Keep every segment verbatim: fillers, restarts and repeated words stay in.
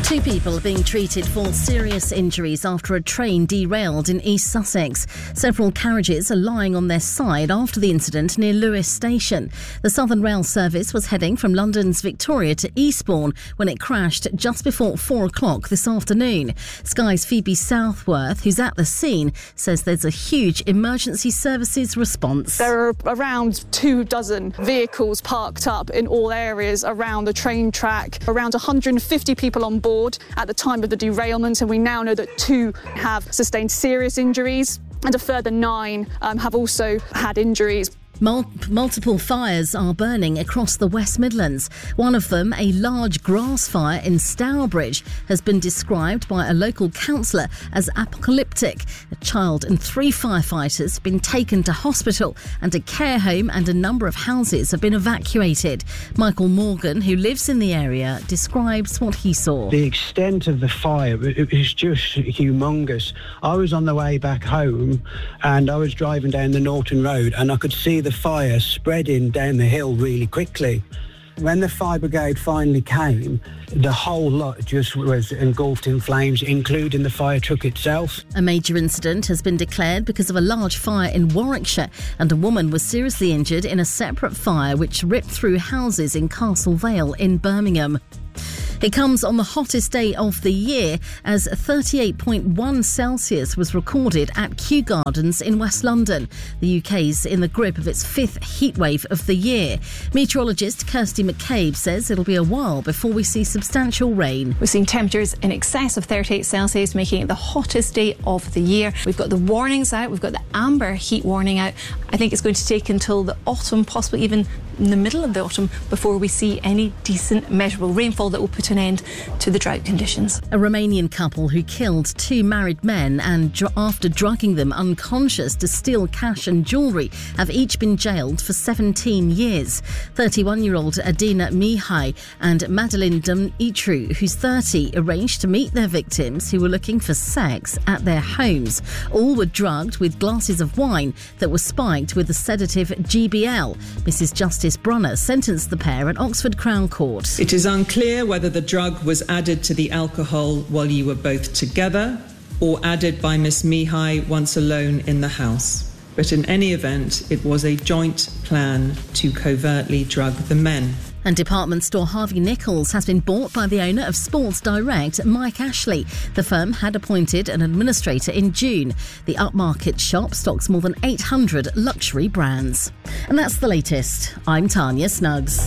Two people are being treated for serious injuries after a train derailed in East Sussex. Several carriages are lying on their side after the incident near Lewes Station. The Southern Rail service was heading from London's Victoria to Eastbourne when it crashed just before four o'clock this afternoon. Sky's Phoebe Southworth, who's at the scene, says there's a huge emergency services response. There are around two dozen vehicles parked up in all areas around the train track, around one hundred fifty people on board at the time of the derailment, and we now know that two have sustained serious injuries and a further nine um, have also had injuries. Mul- multiple fires are burning across the West Midlands. One of them, a large grass fire in Stourbridge, has been described by a local councillor as apocalyptic. A child and three firefighters have been taken to hospital, and a care home and a number of houses have been evacuated. Michael Morgan, who lives in the area, describes what he saw. The extent of the fire is just humongous. I was on the way back home and I was driving down the Norton Road and I could see the fire spreading down the hill really quickly. When the fire brigade finally came, the whole lot just was engulfed in flames, including the fire truck itself. A major incident has been declared because of a large fire in Warwickshire, and a woman was seriously injured in a separate fire which ripped through houses in Castle Vale in Birmingham. It comes on the hottest day of the year as thirty-eight point one Celsius was recorded at Kew Gardens in West London. The U K's in the grip of its fifth heatwave of the year. Meteorologist Kirsty McCabe says it'll be a while before we see substantial rain. We've seen temperatures in excess of thirty-eight Celsius, making it the hottest day of the year. We've got the warnings out, we've got the amber heat warning out. I think it's going to take until the autumn, possibly even in the middle of the autumn, before we see any decent measurable rainfall that will put an end to the drought conditions. A Romanian couple who killed two married men and dr- after drugging them unconscious to steal cash and jewellery have each been jailed for seventeen years. thirty-one-year-old Adina Mihai and Madeline Dumitru, who's thirty, arranged to meet their victims who were looking for sex at their homes. All were drugged with glasses of wine that were spiked with the sedative G B L. Missus Justice Brunner sentenced the pair at Oxford Crown Court. It is unclear whether the drug was added to the alcohol while you were both together or added by Miss Mihai once alone in the house. But in any event, it was a joint plan to covertly drug the men. And department store Harvey Nichols has been bought by the owner of Sports Direct, Mike Ashley. The firm had appointed an administrator in June. The upmarket shop stocks more than eight hundred luxury brands. And that's the latest. I'm Tanya Snuggs.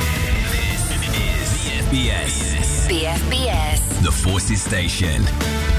This is B F B S. B F B S. The Forces Station.